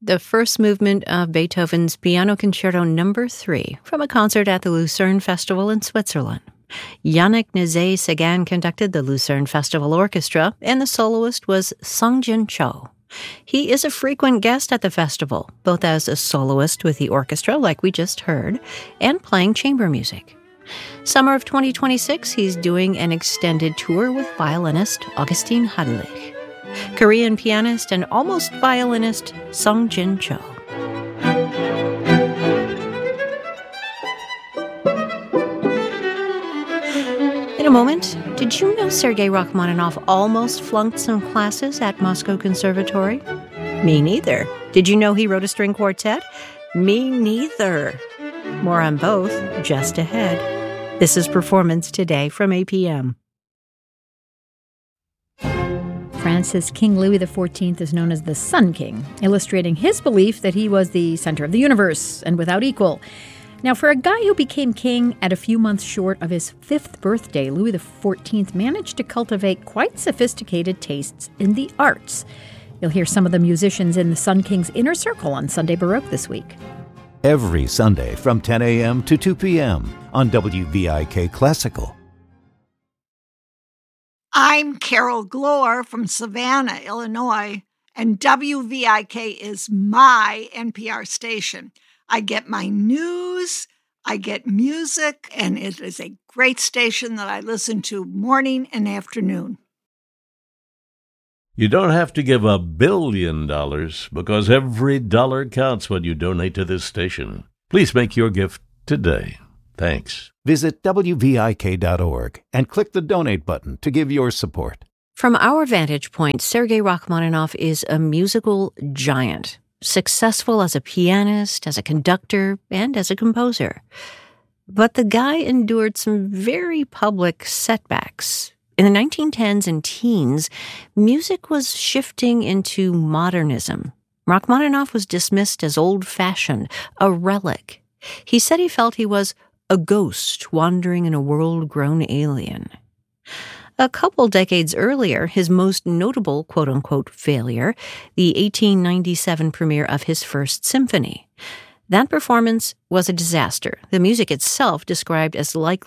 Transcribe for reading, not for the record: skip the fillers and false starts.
the first movement of Beethoven's Piano Concerto No. 3 from a concert at the Lucerne Festival in Switzerland. Yannick Nézet-Séguin conducted the Lucerne Festival Orchestra, and the soloist was Sungjin Cho. He is a frequent guest at the festival, both as a soloist with the orchestra, like we just heard, and playing chamber music. Summer of 2026, he's doing an extended tour with violinist Augustin Hadlich, Korean pianist and almost violinist Sungjin Cho. In a moment, did you know Sergei Rachmaninoff almost flunked some classes at Moscow Conservatory? Me neither. Did you know he wrote a string quartet? Me neither. More on both just ahead. This is Performance Today from APM. France's King Louis XIV is known as the Sun King, illustrating his belief that he was the center of the universe and without equal. Now, for a guy who became king at a few months short of his 5th birthday, Louis XIV managed to cultivate quite sophisticated tastes in the arts. You'll hear some of the musicians in the Sun King's inner circle on Sunday Baroque this week. Every Sunday from 10 a.m. to 2 p.m. on WVIK Classical. I'm Carol Glore from Savannah, Illinois, and WVIK is my NPR station. I get my news, I get music, and it is a great station that I listen to morning and afternoon. You don't have to give $1 billion because every dollar counts when you donate to this station. Please make your gift today. Thanks. Visit WVIK.org and click the donate button to give your support. From our vantage point, Sergei Rachmaninoff is a musical giant, successful as a pianist, as a conductor, and as a composer. But the guy endured some very public setbacks. In the 1910s and teens, music was shifting into modernism. Rachmaninoff was dismissed as old-fashioned, a relic. He said he felt he was a ghost wandering in a world grown alien. A couple decades earlier, his most notable quote-unquote failure, the 1897 premiere of his First Symphony. That performance was a disaster, the music itself described as like